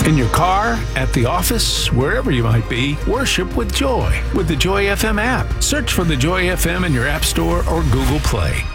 In your car, at the office, wherever you might be, worship with Joy with the Joy FM app. Search for the Joy FM in your App Store or Google Play.